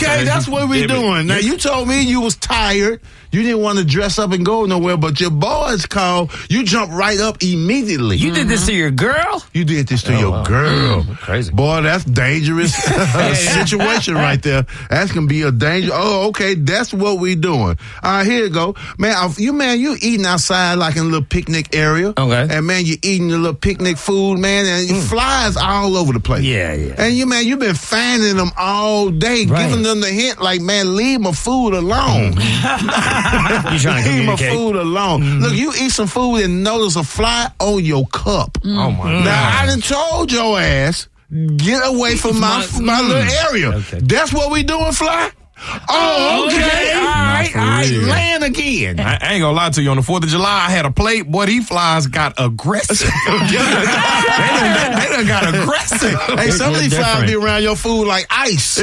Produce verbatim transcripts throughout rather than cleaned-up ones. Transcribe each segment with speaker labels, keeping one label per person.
Speaker 1: okay, that's what we doing. Now, you told me you was tired. You didn't want to dress up and go nowhere, but your boys called. You jumped right up immediately.
Speaker 2: You did this to your girl?
Speaker 1: You did this to
Speaker 2: oh,
Speaker 1: your
Speaker 2: wow.
Speaker 1: girl.
Speaker 2: Mm, crazy.
Speaker 1: Boy, that's dangerous situation right there. That's going to be a danger. Oh, okay, that's what we doing. All right, here you go. Man, you man, you eating outside like in a little picnic area.
Speaker 2: Okay.
Speaker 1: And, man, you eating your little picnic food, man, and mm. flies all over the place.
Speaker 2: Yeah, yeah.
Speaker 1: And, you man, you've been fanning them all day, right. giving them the hint like, man, leave my food alone.
Speaker 2: You trying to
Speaker 1: leave my
Speaker 2: communicate?
Speaker 1: food alone. Mm-hmm. Look, you eat some food and notice a fly on your cup.
Speaker 2: Mm. Oh, my God.
Speaker 1: Now, I done told your ass, get away from my, my little area. Okay. That's what we doing, Fly? Oh, okay. okay. All right. All right. Land again.
Speaker 3: I, I ain't gonna lie to you. On the fourth of July, I had a plate. Boy, these flies got aggressive. they, done, they, they done got aggressive.
Speaker 1: Hey, some of these flies be around your food like ice.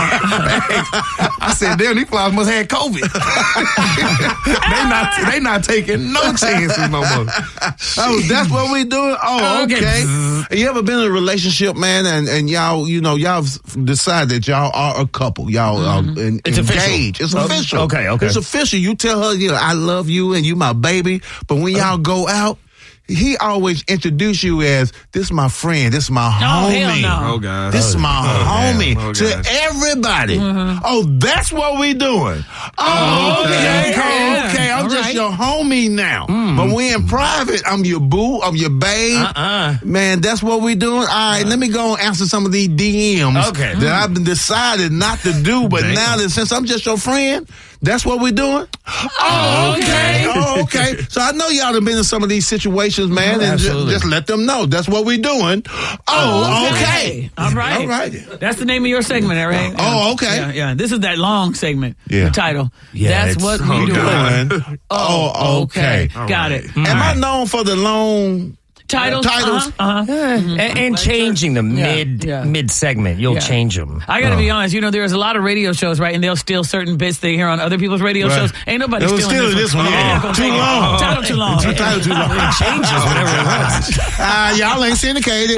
Speaker 3: I said, damn, these flies must have COVID. they not they not taking no chances no more.
Speaker 1: Oh, that's what we doing? Oh, okay. okay. You ever been in a relationship, man, and, and y'all, you know, y'all decide that y'all are a couple. Y'all mm-hmm. are in,
Speaker 2: it's
Speaker 1: engaged.
Speaker 2: Official.
Speaker 1: It's official.
Speaker 2: Okay, okay.
Speaker 1: It's official. You tell her, you know, I love you and you my baby. But when y'all go out, he always introduce you as, this is my friend, this is my
Speaker 4: oh,
Speaker 1: homie.
Speaker 4: Hell no.
Speaker 3: Oh, God.
Speaker 1: This is my
Speaker 3: oh,
Speaker 1: homie
Speaker 3: oh,
Speaker 1: to everybody.
Speaker 4: Mm-hmm.
Speaker 1: Oh, that's what we doing. Oh,
Speaker 3: Oh,
Speaker 1: okay.
Speaker 3: okay.
Speaker 1: Oh, okay. I'm
Speaker 4: All
Speaker 1: just
Speaker 4: right.
Speaker 1: your homie now. Mm. But we in private, I'm your boo, I'm your babe.
Speaker 2: Uh-uh.
Speaker 1: Man, that's what we doing. All right, uh, let me go and answer some of these D Ms
Speaker 2: okay.
Speaker 1: that I've been decided not to do. But
Speaker 3: Damn.
Speaker 1: now that since I'm just your friend, that's what we're doing? Oh, okay. Oh, okay. So I know y'all have been in some of these situations, man,
Speaker 2: Oh,
Speaker 1: and just,
Speaker 2: absolutely.
Speaker 1: just let them know. That's what we're doing. Oh, okay.
Speaker 4: okay. All right.
Speaker 1: All right.
Speaker 4: That's the name of your segment, all right?
Speaker 1: Oh, okay.
Speaker 4: Yeah, yeah. This is that long segment.
Speaker 1: Yeah.
Speaker 4: The title.
Speaker 2: Yeah,
Speaker 4: That's
Speaker 2: it's
Speaker 4: what
Speaker 2: so
Speaker 4: we do.
Speaker 1: Doing. Oh, okay.
Speaker 4: Got
Speaker 3: right.
Speaker 4: it.
Speaker 1: Am I known for the long
Speaker 4: Titles.
Speaker 1: titles?
Speaker 4: Uh-huh. uh-huh.
Speaker 2: Mm-hmm. And, and changing them
Speaker 4: Yeah,
Speaker 2: mid
Speaker 4: yeah.
Speaker 2: mid segment, you'll
Speaker 4: Yeah.
Speaker 2: change them.
Speaker 4: I got to be honest. You know, there's a lot of radio shows, right? And they'll steal certain bits they hear on other people's radio
Speaker 1: Right.
Speaker 4: shows. Ain't nobody
Speaker 1: They was
Speaker 4: stealing
Speaker 1: stealing
Speaker 4: this
Speaker 1: this one.
Speaker 4: one.
Speaker 1: Yeah.
Speaker 4: Gonna
Speaker 1: Too
Speaker 4: take it.
Speaker 1: long.
Speaker 4: Title too long.
Speaker 1: Too title too long.
Speaker 2: It changes whenever it wants.
Speaker 1: Ah, y'all ain't syndicated.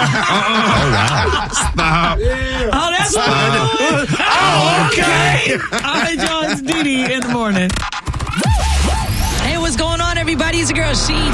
Speaker 3: Stop.
Speaker 4: Oh, that's what.
Speaker 1: Oh, okay.
Speaker 4: I John's Didi in the morning.
Speaker 5: Hey, what's going on, everybody? It's your girl, She.